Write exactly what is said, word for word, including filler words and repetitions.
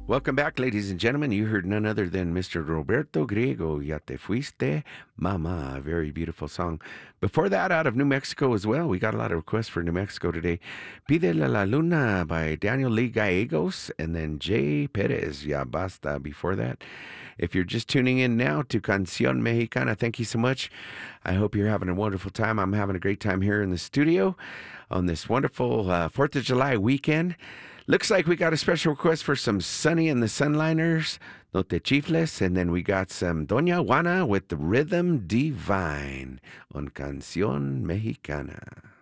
Welcome back, ladies and gentlemen. You heard none other than Mister Roberto Griego, Ya Te Fuiste, Mama, a very beautiful song. Before that, out of New Mexico as well, we got a lot of requests for New Mexico today. Pídele la Luna by Daniel Lee Gallegos, and then Jay Perez, Ya Basta, before that. If you're just tuning in now to Canción Mexicana, thank you so much. I hope you're having a wonderful time. I'm having a great time here in the studio on this wonderful uh, fourth of July weekend. Looks like we got a special request for some Sunny and the Sunliners, No Te Chifles, and then we got some Doña Juana with the Rhythm Divine on Canción Mexicana.